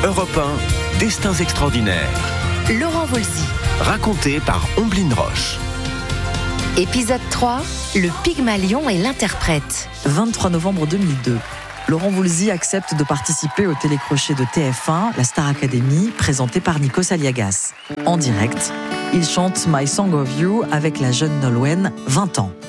Europe 1, Destins extraordinaires. Laurent Voulzy. Raconté par Omblin Roche. Épisode 3, le Pygmalion et l'interprète. 23 novembre 2002. Laurent Voulzy accepte de participer au télécrochet de TF1, la Star Academy, présenté par Nikos Aliagas. En direct, il chante My Song of You avec la jeune Nolwenn, 20 ans.